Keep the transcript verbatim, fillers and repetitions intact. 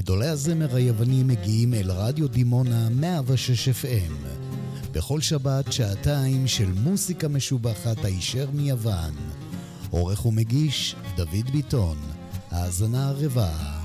גדולי הזמר היווני מגיעים אל רדיו דימונה מאה ושש אף אם. בכל שבת שעתיים של מוסיקה משובחת הישר מיוון. עורך ומגיש דוד ביטון. האזנה הרבה.